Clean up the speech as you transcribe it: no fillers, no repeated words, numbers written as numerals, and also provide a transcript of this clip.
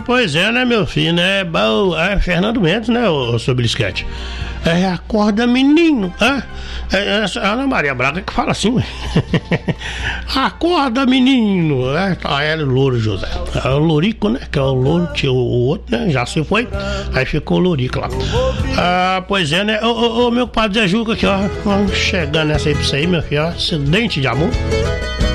Pois é, né, meu filho, né? É Fernando Mendes, né, o seu Bisquete? Acorda, menino. É a Ana Maria Braga que fala assim, ué. Acorda, menino. É o Louro José. É o Lourico, né? Que é o Louro, tinha o outro, né? Já se foi. Aí ficou o Lourico lá. Pois é, né? Ô, meu padre Zé Juca aqui, ó. Vamos chegando nessa aí pra você aí, meu filho, ó. Acidente de amor.